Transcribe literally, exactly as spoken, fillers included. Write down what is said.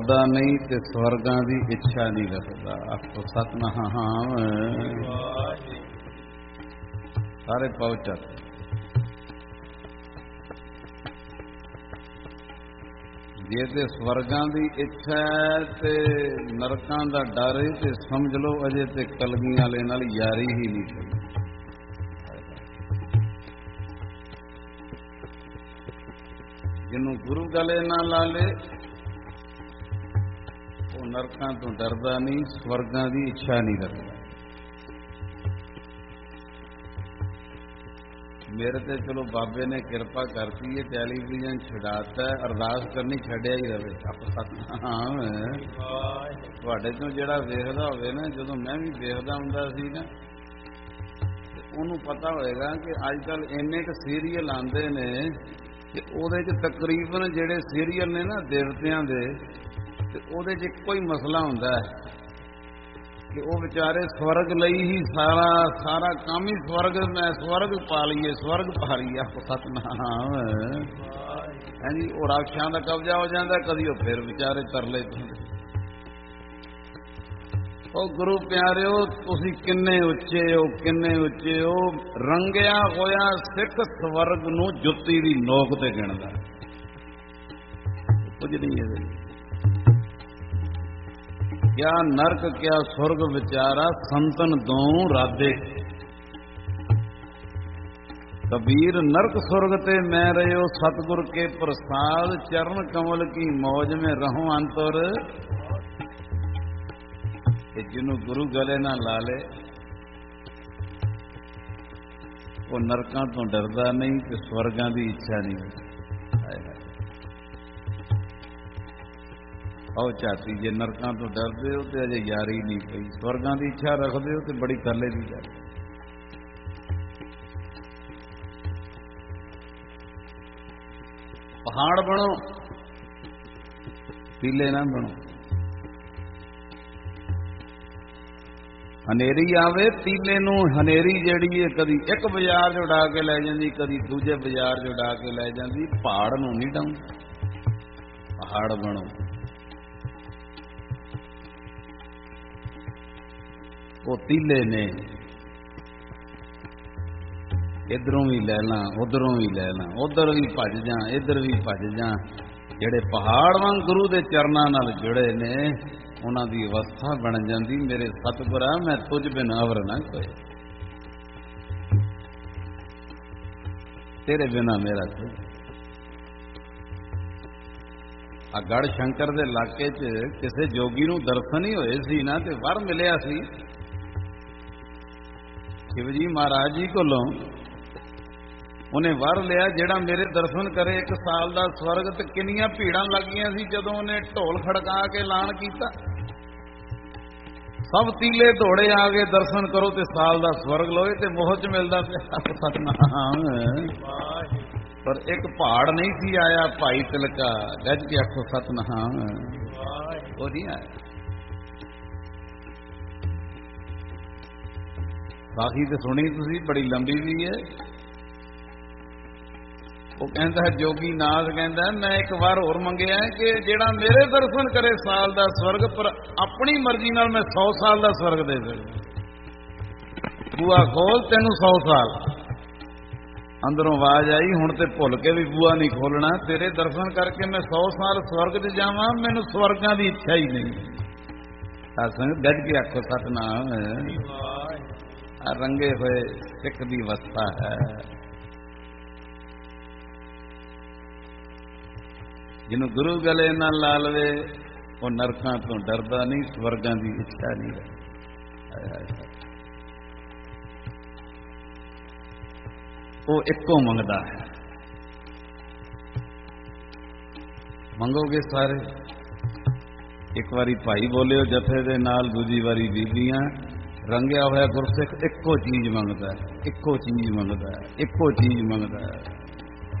ਦਾ ਨਹੀਂ ਤੇ ਸਵਰਗਾਂ ਦੀ ਇੱਛਾ ਨਹੀਂ ਰੱਖਦਾ। ਆਖੋ ਸਤਨਾਮ। ਸਾਰੇ ਪਹੁੰਚ ਜੇ ਤੇ ਸਵਰਗਾਂ ਦੀ ਇੱਛਾ ਤੇ ਨਰਕਾਂ ਦਾ ਡਰ ਹੈ ਤੇ ਸਮਝ ਲਓ ਅਜੇ ਤੇ ਕਲਗੀਆਂ ਵਾਲੇ ਨਾਲ ਯਾਰੀ ਹੀ ਨਹੀਂ ਪਈ। ਜਿਹਨੂੰ ਗੁਰੂ ਗਲੇ ਨਾਲ ਲਾ ਲੇ ਉਹ ਨਰਕਾਂ ਤੋਂ ਡਰਦਾ ਨਹੀਂ, ਸਵਰਗਾਂ ਦੀ ਇੱਛਾ ਨਹੀਂ ਰੱਖਦਾ। ਮੇਰੇ ਤੇ ਚਲੋ ਬਾਬੇ ਨੇ ਕਿਰਪਾ ਕਰਤੀ ਹੈ, ਟੈਲੀਵਿਜ਼ਨ ਛਡਾਤਾ, ਅਰਦਾਸ ਕਰਨੀ ਛੱਡਿਆ ਹੀ ਰਵੇ। ਆਪਾਂ ਸਤਨਾਮ। ਤੁਹਾਡੇ ਤੋਂ ਜਿਹੜਾ ਵੇਖਦਾ ਹੋਵੇ ਨਾ, ਜਦੋਂ ਮੈਂ ਵੀ ਵੇਖਦਾ ਹੁੰਦਾ ਸੀ ਨਾ, ਉਹਨੂੰ ਪਤਾ ਹੋਏਗਾ ਕਿ ਅੱਜ ਕੱਲ ਇੰਨੇ ਕੁ ਸੀਰੀਅਲ ਆਉਂਦੇ ਨੇ ਕਿ ਉਹਦੇ 'ਚ ਤਕਰੀਬਨ ਜਿਹੜੇ ਸੀਰੀਅਲ ਨੇ ਨਾ ਦੇਵਤਿਆਂ ਦੇ, ਤੇ ਉਹਦੇ 'ਚ ਇੱਕੋ ਹੀ ਮਸਲਾ ਹੁੰਦਾ ਹੈ ਕਿ ਉਹ ਵਿਚਾਰੇ ਸਵਰਗ ਲਈ ਹੀ ਸਾਰਾ ਸਾਰਾ ਕੰਮ ਹੀ ਸਵਰਗ, ਮੈਂ ਸਵਰਗ ਪਾ ਲਈਏ, ਸਵਰਗ ਪਾ ਲਈਏ। ਸਤਨਾਮ। ਹਾਂਜੀ, ਉਹ ਰਾਖਸ਼ਾਂ ਦਾ ਕਬਜ਼ਾ ਹੋ ਜਾਂਦਾ, ਕਦੀ ਉਹ ਫਿਰ ਵਿਚਾਰੇ ਤਰਲੇ ਪਾਉਂਦੇ। ਉਹ ਗੁਰੂ ਪਿਆਰਿਓ, ਤੁਸੀਂ ਕਿੰਨੇ ਉੱਚੇ ਹੋ, ਕਿੰਨੇ ਉੱਚੇ ਹੋ। ਰੰਗਿਆ ਹੋਇਆ ਸਿੱਖ ਸਵਰਗ ਨੂੰ ਜੁੱਤੀ ਦੀ ਨੋਕ ਤੇ ਗਿਣਦਾ, ਕੁਝ ਨਹੀਂ ਇਹਦੇ। ਕਿਆ ਨਰਕ ਕਿਆ ਸੁਰਗ ਵਿਚਾਰਾ, ਸੰਤਨ ਦੋਉ ਰਾਧੇ। ਕਬੀਰ ਨਰਕ ਸੁਰਗ ਤੇ ਮੈਂ ਰਹਿਓ, ਸਤਿਗੁਰ ਕੇ ਪ੍ਰਸਾਦ, ਚਰਨ ਕਮਲ ਕੀ ਮੌਜ में ਰਹੂੰ ਅੰਤਰ। ਕਿ ਜਿਹਨੂੰ ਗੁਰੂ ਗਲੇ ਨਾਲ ਲਾ ਲੇ ਉਹ ਨਰਕਾਂ ਤੋਂ ਡਰਦਾ ਨਹੀਂ ਤੇ ਸਵਰਗਾਂ ਦੀ ਇੱਛਾ ਨਹੀਂ। ਆਓ ਚਾਤੀ, ਜੇ ਨਰਕਾਂ ਤੋਂ ਡਰਦੇ ਹੋ ਤੇ ਅਜੇ ਯਾਰੀ ਨਹੀਂ ਪਈ, ਸਵਰਗਾਂ ਦੀ ਇੱਛਾ ਰੱਖਦੇ ਹੋ ਤੇ ਬੜੀ ਥੱਲੇ ਦੀ ਗੱਲ। ਪਹਾੜ ਬਣੋ, ਪੀਲੇ ਨਾ ਬਣੋ। ਹਨੇਰੀ ਆਵੇ ਤੀਲੇ ਨੂੰ, ਹਨੇਰੀ ਜਿਹੜੀ ਹੈ ਕਦੀ ਇੱਕ ਬਾਜ਼ਾਰ 'ਚ ਉਡਾ ਕੇ ਲੈ ਜਾਂਦੀ, ਕਦੀ ਦੂਜੇ ਬਾਜ਼ਾਰ 'ਚ ਉਡਾ ਕੇ ਲੈ ਜਾਂਦੀ। ਪਹਾੜ ਨੂੰ ਨਹੀਂ ਡਾਉਂਦੀ। ਪਹਾੜ ਬਣੋ। ਉਹ ਤੀਲੇ ਨੇ, ਇਧਰੋਂ ਵੀ ਲੈ ਲਾਂ, ਉਧਰੋਂ ਵੀ ਲੈ ਲਾਂ, ਉਧਰ ਵੀ ਭੱਜ ਜਾ, ਇਧਰ ਵੀ ਭੱਜ ਜਾ। ਜਿਹੜੇ ਪਹਾੜ ਵਾਂਗ ਗੁਰੂ ਦੇ ਚਰਨਾਂ ਨਾਲ ਜੁੜੇ ਨੇ, ਉਹਨਾਂ ਦੀ ਅਵਸਥਾ ਬਣ ਜਾਂਦੀ, ਮੇਰੇ ਸਤਿਗੁਰਾ ਮੈਂ ਤੁਝ ਬਿਨ ਅਵਰ ਨਾ ਕੋਏ, ਤੇਰੇ ਬਿਨਾ ਮੇਰਾ ਕੋਈ। ਆ ਗੜ ਸ਼ੰਕਰ ਦੇ ਇਲਾਕੇ 'ਚ ਕਿਸੇ ਜੋਗੀ ਨੂੰ ਦਰਸ਼ਨ ਹੀ ਹੋਏ ਸੀ ਨਾ, ਤੇ ਵਰ ਮਿਲਿਆ ਸੀ ਸ਼ਿਵ ਜੀ ਮਹਾਰਾਜ ਜੀ ਕੋਲੋਂ। ਉਹਨੇ ਵਰ ਲਿਆ, ਜਿਹੜਾ ਮੇਰੇ ਦਰਸ਼ਨ ਕਰੇ ਇੱਕ ਸਾਲ ਦਾ ਸਵਰਗ। ਤੇ ਕਿੰਨੀਆਂ ਭੀੜਾਂ ਲੱਗੀਆਂ ਸੀ ਜਦੋਂ ਉਹਨੇ ਢੋਲ ਖੜਕਾ ਕੇ ਐਲਾਨ ਕੀਤਾ, ਸਭ ਤੀਲੇ ਦੌੜੇ ਆ ਗਏ, ਦਰਸ਼ਨ ਕਰੋ ਤੇ ਸਾਲ ਦਾ ਸਵਰਗ ਲੋਏ। ਤੇ ਮੋਹ 'ਚ ਮਿਲਦਾ ਪਿਆ। ਸਤਨਾਮ। ਪਰ ਇੱਕ ਪਹਾੜ ਨਹੀਂ ਸੀ ਆਇਆ ਭਾਈ ਤਿਲਕਾ, ਗੱਜ ਕੇ ਆਖੋ ਸਤਨਾਮ। ਉਹ ਨਹੀਂ ਆਇਆ। ਸਾਖੀ ਤੇ ਸੁਣੀ ਤੁਸੀਂ, ਬੜੀ ਲੰਬੀ ਵੀ ਹੈ। ਉਹ ਕਹਿੰਦਾ ਜੋਗੀ ਨਾਥ ਕਹਿੰਦਾ, ਮੈਂ ਇੱਕ ਵਾਰ ਹੋਰ ਮੰਗਿਆ ਕਿ ਜਿਹੜਾ ਮੇਰੇ ਦਰਸ਼ਨ ਕਰੇ ਸਾਲ ਦਾ ਸਵਰਗ, ਪਰ ਆਪਣੀ ਮਰਜ਼ੀ ਨਾਲ ਮੈਂ ਸੌ ਸਾਲ ਦਾ ਸਵਰਗ ਦੇ ਸਕਦਾ। ਬੂਆ ਖੋਲ, ਤੈਨੂੰ ਸੌ ਸਾਲ। ਅੰਦਰੋਂ ਆਵਾਜ਼ ਆਈ, ਹੁਣ ਤੇ ਭੁੱਲ ਕੇ ਵੀ ਬੂਆ ਨਹੀਂ ਖੋਲਣਾ, ਤੇਰੇ ਦਰਸ਼ਨ ਕਰਕੇ ਮੈਂ ਸੌ ਸਾਲ ਸਵਰਗ 'ਚ ਜਾਵਾਂ, ਮੈਨੂੰ ਸਵਰਗਾਂ ਦੀ ਇੱਛਾ ਹੀ ਨਹੀਂ। ਆ ਸੰਗਤ ਗੱਜ ਕੇ ਆਖੋ ਸਤਨਾਮ। ਆ ਰੰਗੇ ਹੋਏ ਸਿੱਖ ਦੀ ਅਵਸਥਾ ਹੈ। ਜਿਹਨੂੰ ਗੁਰੂ ਗਲੇ ਨਾਲ ਲਾ ਲਵੇ ਉਹ ਨਰਕਾਂ ਤੋਂ ਡਰਦਾ ਨਹੀਂ, ਸਵਰਗਾਂ ਦੀ ਇੱਛਾ ਨਹੀਂ ਰੱਖਦਾ। ਉਹ ਇੱਕੋ ਮੰਗਦਾ ਹੈ। ਮੰਗੋਗੇ ਸਾਰੇ। ਇੱਕ ਵਾਰੀ ਭਾਈ ਬੋਲਿਓ ਜਥੇ ਦੇ ਨਾਲ, ਦੂਜੀ ਵਾਰੀ ਬੀਬੀਆਂ। ਰੰਗਿਆ ਹੋਇਆ ਗੁਰਸਿੱਖ ਇੱਕੋ ਚੀਜ਼ ਮੰਗਦਾ ਹੈ, ਇੱਕੋ ਚੀਜ਼ ਮੰਗਦਾ ਹੈ, ਇੱਕੋ ਚੀਜ਼ ਮੰਗਦਾ ਹੈ।